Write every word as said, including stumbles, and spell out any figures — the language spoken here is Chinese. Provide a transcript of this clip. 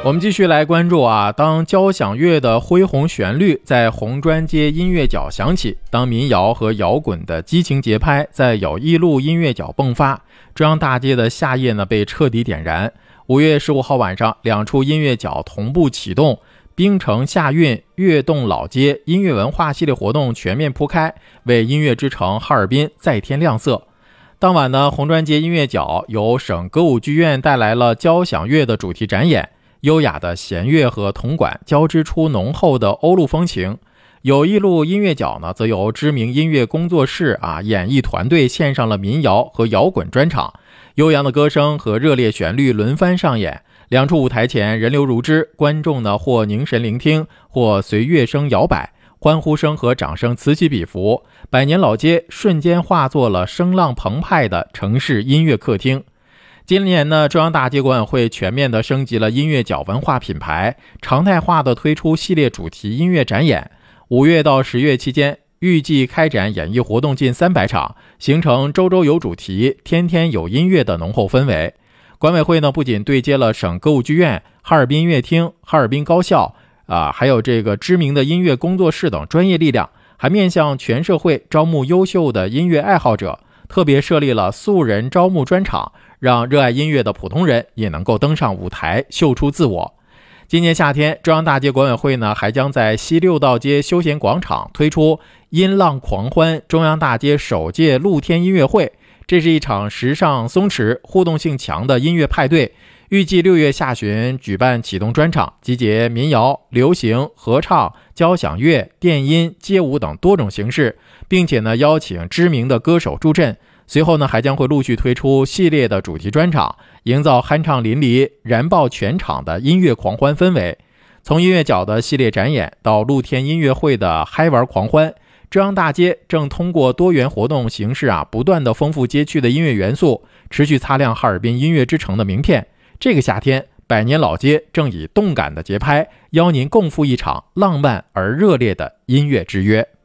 我们继续来关注啊，当交响乐的恢宏旋律在红砖街音乐角响起，当民谣和摇滚的激情节拍在友谊路音乐角迸发，中央大街的夏夜呢被彻底点燃。五月十五号晚上，两处音乐角同步启动，冰城夏韵、跃动老街音乐文化系列活动全面铺开，为音乐之城哈尔滨再添亮色。当晚呢，红砖街音乐角由省歌舞剧院带来了交响乐的主题展演，优雅的弦乐和铜管交织出浓厚的欧陆风情。友谊路音乐角呢，则由知名音乐工作室啊演艺团队献上了民谣和摇滚专场，悠扬的歌声和热烈旋律轮番上演。两处舞台前人流如织，观众呢或凝神聆听，或随乐声摇摆，欢呼声和掌声此起彼伏，百年老街瞬间化作了声浪澎湃的城市音乐客厅。今年呢，中央大街管委会全面的升级了音乐角文化品牌，常态化的推出系列主题音乐展演。五月到十月期间，预计开展演艺活动近三百场，形成周周有主题、天天有音乐的浓厚氛围。管委会呢，不仅对接了省歌舞剧院、哈尔滨音乐厅、哈尔滨高校啊，还有这个知名的音乐工作室等专业力量，还面向全社会招募优秀的音乐爱好者，特别设立了素人招募专场，让热爱音乐的普通人也能够登上舞台秀出自我。今年夏天，中央大街管委会呢还将在西六道街休闲广场推出音浪狂欢中央大街首届露天音乐会。这是一场时尚松弛、互动性强的音乐派对，预计六月下旬举办启动专场，集结民谣、流行、合唱、交响乐、电音、街舞等多种形式，并且呢邀请知名的歌手助阵。随后呢还将会陆续推出系列的主题专场，营造酣畅淋漓、燃爆全场的音乐狂欢氛围。从音乐角的系列展演到露天音乐会的嗨玩狂欢，中央大街正通过多元活动形式啊，不断的丰富街区的音乐元素，持续擦亮哈尔滨音乐之城的名片。这个夏天，百年老街正以动感的节拍，邀您共赴一场浪漫而热烈的音乐之约。